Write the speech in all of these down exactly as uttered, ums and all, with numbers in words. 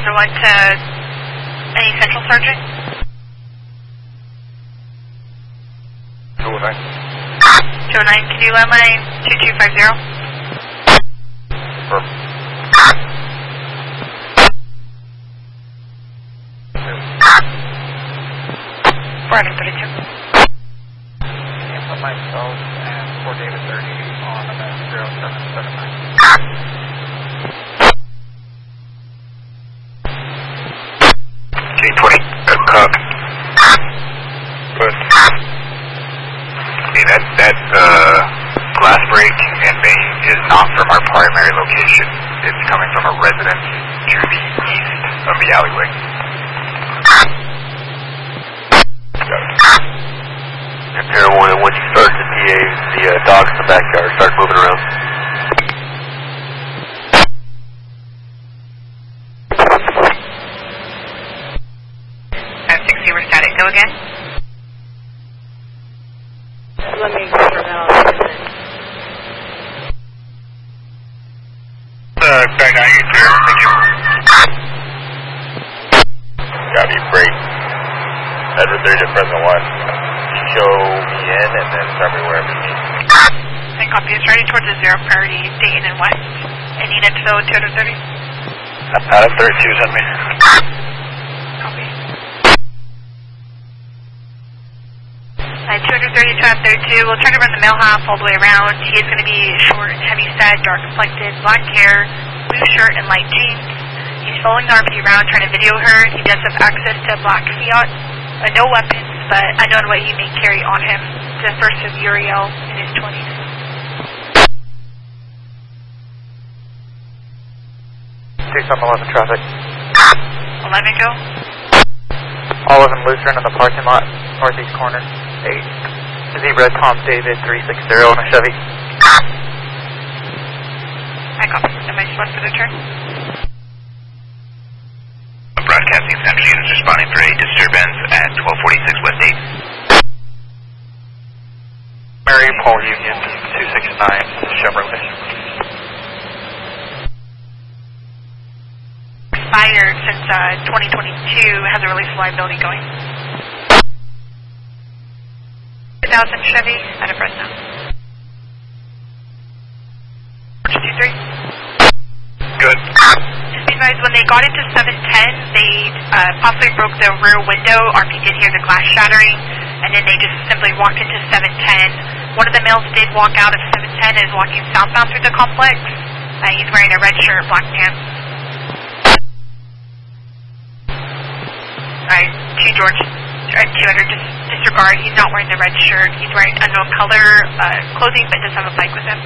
Cruiser one to any Central Sergeant. two oh nine. two oh nine, can you landline two two five zero? Perfect. four thirty-two. Can you put myself and four David thirty on M S zero seven seven nine? G twenty, good cook. Good. Okay, that, that, uh, glass break and main is not from our primary location. It's coming from a residence to the east of the alleyway. Air one, and when you start the T As, the uh, dogs in the backyard start moving around. five six zero static, go again. Let me cover that off. Uh, back now, you clear. Thank you. Copy, break. Edward thirty to present one. Show me in and then tell me wherever you need. And copy is ready towards the zero priority, Dayton and West. And need it to two thirty. Out of thirty-two, send me. Copy. Uh, two thirty to thirty-two, we'll try to run the male half all the way around. He is going to be short and heavy set, dark complected, black hair, blue shirt, and light jeans. He's following the R P around, trying to video her. He does have access to a black Fiat. Uh, no weapons, but unknown what he may carry on him. The first of Uriel in his twenties. six on eleven traffic. eleven go. All of them Lutheran in the parking lot, northeast corner. eight. Zebra Tom David three six zero on a Chevy. I copy. Am I one for the turn? Broadcasting Central units responding for a disturbance at twelve forty-six West eighth. Mary Paul Union two six nine Chevrolet. Expired since uh, twenty twenty-two, has a release liability going. two thousand Chevy out of Fresno. two three. Good. Just be advised, when they got into seven ten, they uh, possibly broke the rear window. R P did hear the glass shattering, and then they just simply walked into seven ten. One of the males did walk out of seven ten and is walking southbound through the complex. Uh, he's wearing a red shirt, black pants. Alright, two George, uh, two hundred, just disregard. He's not wearing the red shirt. He's wearing unknown color uh, clothing, but does have a bike with him.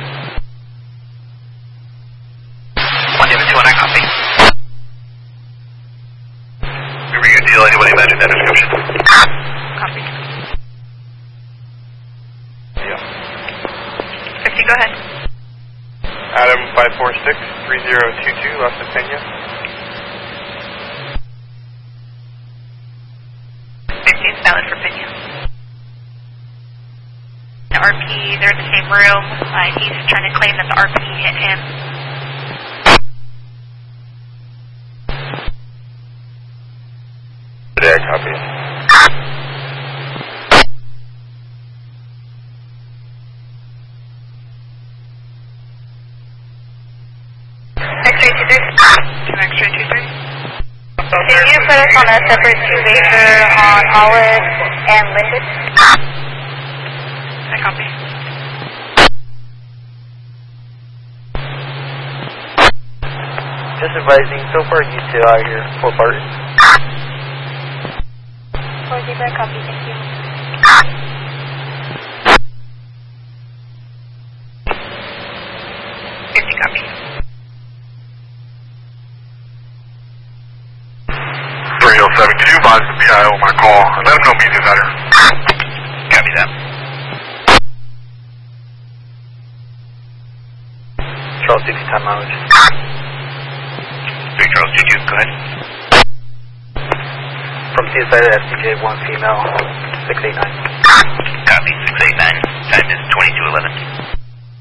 one David two, I copy. Were you deal anybody matching that description? Copy. Yeah. fifty, go ahead. Adam five four six three zero two two, Las Peñas. fifty is valid for Pena. The R P, they're in the same room. Uh, he's trying to claim that the R P hit him. There, copy. X-ray two three. Two X-ray two three. Can you put us on a separate two-wafer on Olive and Linden? I copy. Just advising, so far you two out here, Fort Barton. four Zebra, copy, thank you. fifty copy. three oh seven, can you advise the B I O my call? Let him know me is better. Copy that. Charles sixty time mileage. three Charles two two, go ahead. From C S I to S D J one female, six eight nine. Copy, six eight nine. Time is twenty-two eleven.